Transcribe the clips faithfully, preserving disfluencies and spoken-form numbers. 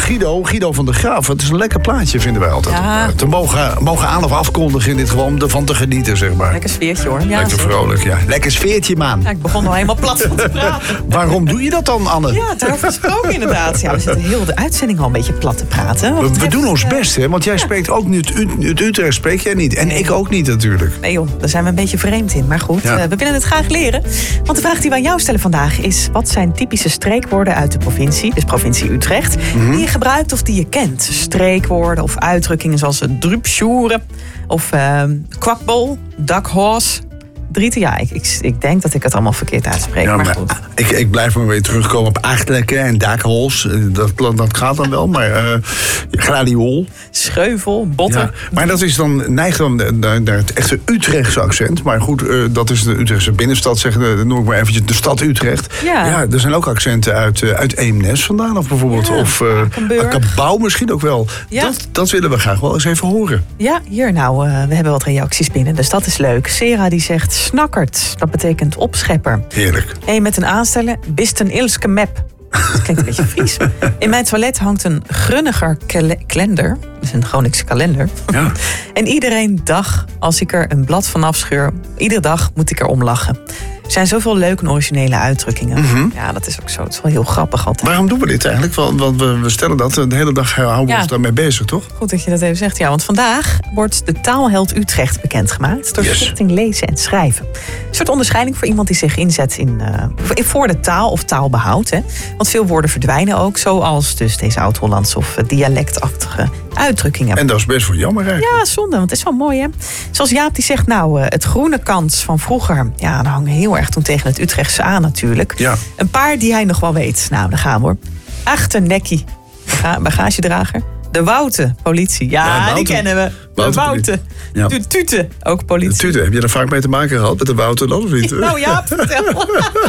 Guido, Guido van der Graaf. Het is een lekker plaatje, vinden wij altijd. Ja. Te mogen, mogen aan of afkondigen in dit gewoon, om ervan te genieten, zeg maar. Lekker sfeertje, hoor. Ja, lekker vrolijk, ja. Lekker sfeertje, man. Ja, ik begon al helemaal plat van te praten. Waarom doe je dat dan, Anne? Ja, daarover gesproken inderdaad. Ja, we zitten heel de uitzending al een beetje plat te praten. We, we doen ons uh, best, hè? Want jij ja. spreekt ook niet het Utrecht, spreek jij niet. En nee. ik ook niet, natuurlijk. Nee joh, daar zijn we een beetje vreemd in. Maar goed, ja. uh, we willen het graag leren. Want de vraag die we aan jou stellen vandaag is: wat zijn typische streekwoorden uit de provincie, dus provincie Utrecht, mm-hmm. die je gebruikt of die je kent? Streekwoorden of uitdrukkingen zoals drupsjoeren of uh, kwakbol, dakhorse. Drieten, ja, ik, ik, ik denk dat ik het allemaal verkeerd uitspreek. Ja, maar, maar goed. Ik, ik blijf maar weer terugkomen op achtlekken en dakhols. Dat, dat gaat dan wel, maar uh, gladiool. Scheuvel, botten. Ja, maar dat is dan, neigt dan naar, naar het echte Utrechtse accent. Maar goed, uh, dat is de Utrechtse binnenstad, zeg, dan noem ik maar eventjes de stad Utrecht. Ja. ja er zijn ook accenten uit, uh, uit Eemnes vandaan, of bijvoorbeeld. Ja, of uh, Akkerbouw misschien ook wel. Ja. Dat, dat willen we graag wel eens even horen. Ja, hier nou, uh, we hebben wat reacties binnen, dus dat is leuk. Sera die zegt snakkert, dat betekent opschepper. Heerlijk. En met een aansteller, bist een ilske map. Dat klinkt een beetje Fries. In mijn toilet hangt een grunniger kalender. Dus een Gronings kalender. Ja. En iedereen dag, als ik er een blad van afscheur, iedere dag moet ik er om lachen. Er zijn zoveel leuke en originele uitdrukkingen. Mm-hmm. Ja, dat is ook zo. Het is wel heel grappig altijd. Waarom doen we dit eigenlijk? Want, want we, we stellen dat de hele dag houden we ja. ons daarmee bezig, toch? Goed dat je dat even zegt. Ja, want vandaag wordt de taalheld Utrecht bekendgemaakt door yes. Stichting Lezen en Schrijven. Een soort onderscheiding voor iemand die zich inzet in, uh, voor de taal of taalbehoud. Hè. Want veel woorden verdwijnen ook, zoals dus deze oud-Hollandse of dialectachtige uitdrukkingen. En dat is best wel jammer eigenlijk. Ja, zonde, want het is wel mooi, hè. Zoals Jaap die zegt, nou, uh, het groene kans van vroeger, ja, dat hangt heel erg toen tegen het Utrechtse aan natuurlijk. Ja. Een paar die hij nog wel weet. Nou, daar gaan we hoor. Achternekkie, Baga- bagagedrager. De Wouten, politie. Ja, ja Wouten. Die kennen we. De Wouten. Ja. De Tuten, ook politie. De Tuten, heb je er vaak mee te maken gehad met de Wouten dan of niet? Nou ja, vertel.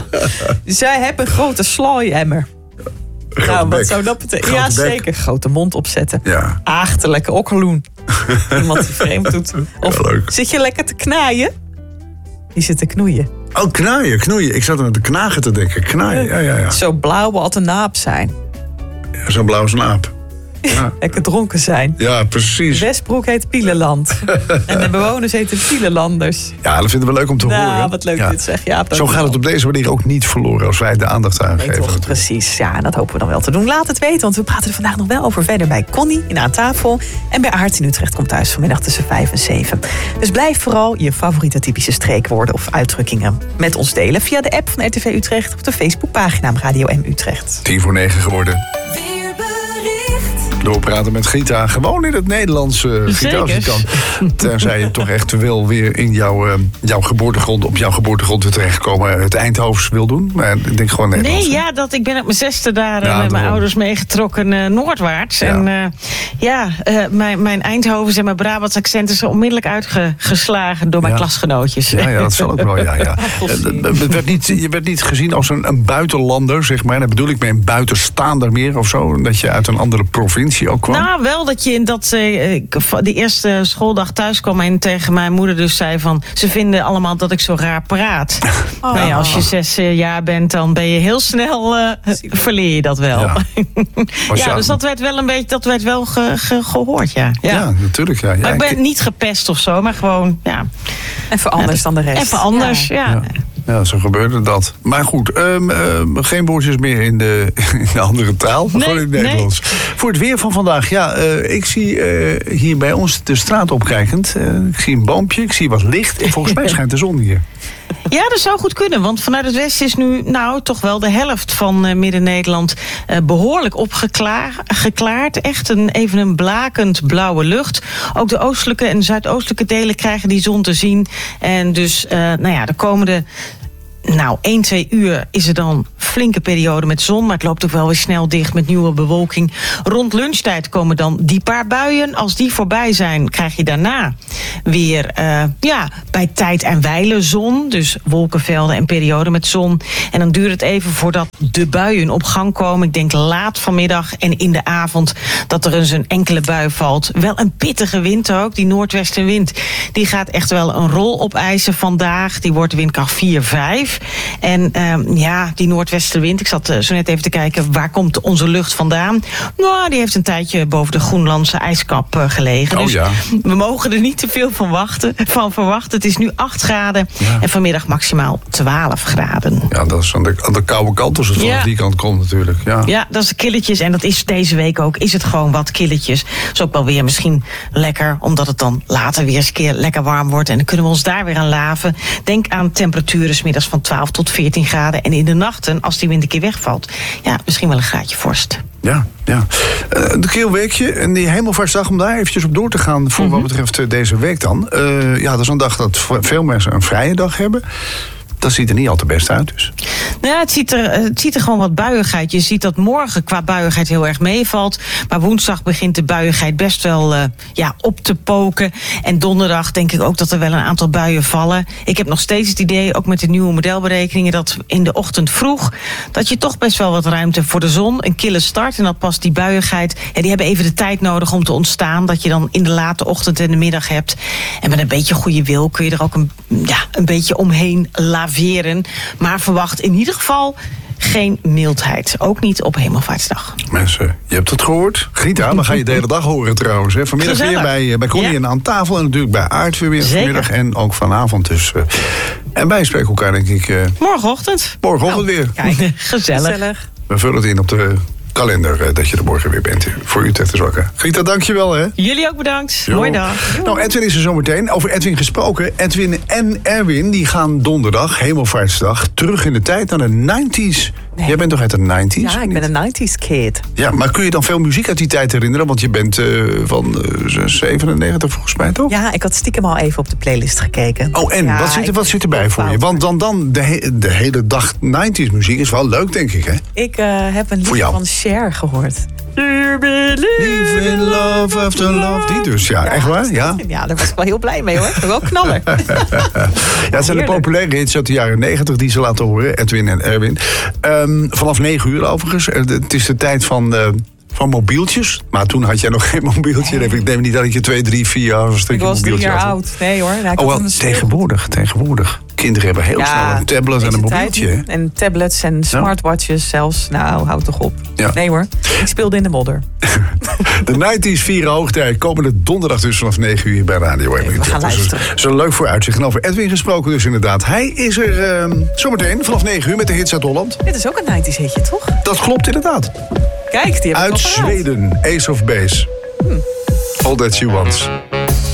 Zij hebben een grote slooiemmer. Nou, wat zou dat betekenen? Ja, bek. Zeker. Grote mond opzetten. Ja. Achterlijke okkerloen. Iemand die vreemd doet. Of ja, zit je lekker te knaaien? Die zit te knoeien. Oh, knaaien, knoeien. Ik zat er te knagen te denken. Knaaien, ja, ja, ja. Zo blauw als een naap zijn. Ja, zo blauw als een aap. Ja. Lekker dronken zijn. Ja, precies. Westbroek heet Pielenland. En de bewoners heten Pielenlanders. Ja, dat vinden we leuk om te nou, horen. Ja, wat leuk ja. dit zeg. Ja, zo gaat het op deze manier ook niet verloren als wij de aandacht aangeven. Nee, toch, precies. Ja, en dat hopen we dan wel te doen. Laat het weten, want we praten er vandaag nog wel over verder bij Connie in Aan Tafel. En bij Aart in Utrecht komt thuis vanmiddag tussen vijf en zeven. Dus blijf vooral je favoriete typische streekwoorden of uitdrukkingen met ons delen via de app van R T V Utrecht of de Facebookpagina Radio M Utrecht. Tien voor negen geworden. Doorpraten met Gita. Gewoon in het Nederlands, uh, Gita, als je kan. Tenzij je toch echt wel weer in jouw, uh, jouw geboortegrond, op jouw geboortegrond weer terechtkomen, het Eindhoven wil doen. Maar ik denk gewoon Nederlands. Nee, ja, dat, ik ben op mijn zesde daar ja, met mijn ouders meegetrokken uh, noordwaarts. Ja. En uh, ja, uh, mijn, mijn Eindhovens en mijn Brabants accent is er onmiddellijk uitgeslagen door mijn ja. klasgenootjes. Ja, ja, dat zal ook wel, ja. ja. Het werd niet, je werd niet gezien als een, een buitenlander, zeg maar. Daar bedoel ik mee een buitenstaander meer of zo. Dat je uit een andere provincie ook kwam? Nou, wel dat je in dat uh, die eerste schooldag thuis kwam en tegen mijn moeder dus zei van, ze vinden allemaal dat ik zo raar praat. Oh. Nou ja, als je zes uh, jaar bent, dan ben je heel snel, uh, verleer je dat wel. Ja, ja dus dat werd wel een beetje, dat werd wel ge, ge, gehoord, ja. Ja, ja natuurlijk, ja. ja. Maar ik ben niet gepest of zo, maar gewoon, ja. Even anders ja, dan de rest. Even anders, ja. ja. ja. Ja, zo gebeurde dat. Maar goed, um, um, geen woordjes meer in de, in de andere taal. Nee, gewoon in het Nederlands. Nee. Voor het weer van vandaag. Ja, uh, ik zie uh, hier bij ons de straat opkijkend. Uh, ik zie een boompje, ik zie wat licht. En volgens mij schijnt de zon hier. Ja, dat zou goed kunnen. Want vanuit het westen is nu nou toch wel de helft van uh, Midden-Nederland uh, behoorlijk opgeklaard. Echt een, even een blakend blauwe lucht. Ook de oostelijke en zuidoostelijke delen krijgen die zon te zien. En dus, uh, nou ja, de komende Nou, één, twee uur is er dan flinke periode met zon, maar het loopt ook wel weer snel dicht met nieuwe bewolking. Rond lunchtijd komen dan die paar buien. Als die voorbij zijn, krijg je daarna weer uh, ja, bij tijd en wijle zon. Dus wolkenvelden en periode met zon. En dan duurt het even voordat de buien op gang komen. Ik denk laat vanmiddag en in de avond dat er eens een enkele bui valt. Wel een pittige wind ook. Die noordwestenwind die gaat echt wel een rol opeisen vandaag. Die wordt windkracht vier, vijf. actief. En uh, ja, die noordwestenwind, ik zat uh, zo net even te kijken, waar komt onze lucht vandaan? Nou, die heeft een tijdje boven de Groenlandse ijskap uh, gelegen. Oh, dus ja. we mogen er niet te veel van, wachten, van verwachten. Het is nu acht graden ja. en vanmiddag maximaal twaalf graden. Ja, dat is aan de, aan de koude kant als het ja. vanaf die kant komt natuurlijk. Ja. ja, dat is killetjes en dat is deze week ook. Is het gewoon wat killetjes. Dat is ook wel weer misschien lekker, omdat het dan later weer eens een keer lekker warm wordt. En dan kunnen we ons daar weer aan laven. Denk aan temperaturen 's middags van twaalf tot veertien graden. En in de nachten, als die wind een keer wegvalt, ja, misschien wel een graadje vorst. Ja, ja. Uh, de Keelweekje en die Hemelvaartsdag, om daar eventjes op door te gaan voor mm-hmm. wat betreft uh, deze week dan. Uh, ja, dat is een dag dat veel mensen een vrije dag hebben. Dat ziet er niet al te best uit dus. Nou ja, het ziet, er, het ziet er gewoon wat buiigheid. Je ziet dat morgen qua buiigheid heel erg meevalt. Maar woensdag begint de buiigheid best wel uh, ja, op te poken. En donderdag denk ik ook dat er wel een aantal buien vallen. Ik heb nog steeds het idee, ook met de nieuwe modelberekeningen, dat in de ochtend vroeg, dat je toch best wel wat ruimte voor de zon, een kille start. En dat past die buiigheid. Ja, die hebben even de tijd nodig om te ontstaan. Dat je dan in de late ochtend en de middag hebt. En met een beetje goede wil kun je er ook een, ja, een beetje omheen laveren. Maar verwacht in ieder geval geen mildheid. Ook niet op Hemelvaartsdag. Mensen, je hebt het gehoord. Grita, dan ga je de hele dag horen trouwens. Hè. Vanmiddag Gezellig. weer bij, bij Connie ja. en aan tafel. En natuurlijk bij Aart weer, weer vanmiddag. En ook vanavond dus. Uh, en wij spreken elkaar denk ik... Uh, morgenochtend. Morgenochtend nou, weer. Kijk, gezellig. gezellig. We vullen het in op de kalender uh, dat je er morgen weer bent. Voor Utrecht te zwakken. Grita, dankjewel hè. Jullie ook bedankt. Jo. Mooie dag. Nou, Edwin is er zometeen. Over Edwin gesproken. Edwin en Erwin die gaan donderdag, Hemelvaartsdag, terug in de tijd naar de negentiger. Nee. Jij bent toch uit de negentiger? Ja, ik ben een negentiger kid. Ja, maar kun je dan veel muziek uit die tijd herinneren? Want je bent uh, van uh, zevenennegentig volgens mij, toch? Ja, ik had stiekem al even op de playlist gekeken. Oh, en ja, wat zit er, wat zit erbij voor je? Want dan, dan de, he- de hele dag negentiger muziek is wel leuk, denk ik, hè? Ik uh, heb een lied van Cher gehoord. Live in love after love. Die dus, ja, ja echt waar? Ja, ja, daar was ik wel heel blij mee hoor. Wel knaller. Ja, het zijn de populaire hits uit de jaren negentig die ze laten horen, Edwin en Erwin. Um, vanaf negen uur overigens. Het is de tijd van... Uh, Van mobieltjes. Maar toen had jij nog geen mobieltje. Nee. Ik neem niet dat je twee, drie, vier jaar een stukje mobieltje had. Ik was drie jaar oud. Nee hoor. Nou, oh, wel, tegenwoordig, tegenwoordig. Kinderen hebben heel ja, snel een tablet en een mobieltje. Tijd, en tablets en smartwatches ja. zelfs. Nou, houd toch op. Ja. Nee hoor. Ik speelde in de modder. De negentigers vieren hoogtij. Komende donderdag dus vanaf negen uur bij Radio één. Nee, we gaan luisteren. Dus, zo leuk voor uitzicht. En over Edwin gesproken dus inderdaad. Hij is er uh, zometeen vanaf negen uur met de hits uit Holland. Dit is ook een negentigers hitje, toch? Dat klopt inderdaad. Kijk, die hebben uit Zweden, Ace of Base. Hmm. All That You Want.